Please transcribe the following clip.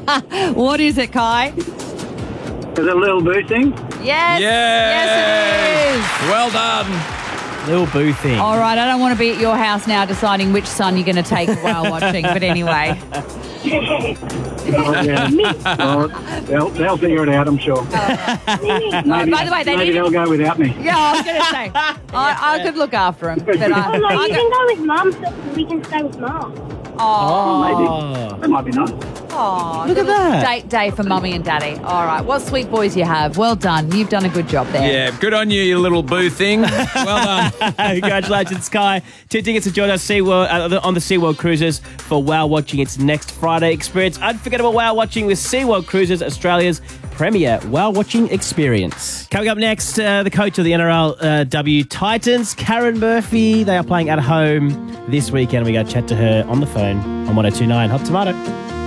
What is it, Kai? Is it a little boo thing? Yes. Yes, it is. Well done. Little boo thing. All right, I don't want to be at your house now deciding which son you're going to take while watching, but anyway. Oh, yeah. Well, they'll figure it out, I'm sure. Maybe, By the way, maybe they'll go without me. Yeah, I was going to say, I could look after him. But Oh, no, you can go with Mum, so we can stay with Mum. Maybe. That might be nice. Look at that. Date day for Mummy and Daddy. All right, what sweet boys you have. Well done. You've done a good job there. Yeah, good on you, you little boo thing. Well done. Congratulations, Kai. 2 tickets to join us on the SeaWorld Cruises for Wow Watching its next Friday experience. Unforgettable Wow Watching with SeaWorld Cruises, Australia's premier Wow Watching experience. Coming up next, the coach of the NRLW Titans, Karen Murphy. They are playing at home this weekend. We go chat to her on the phone on 102.9 Hot Tomato.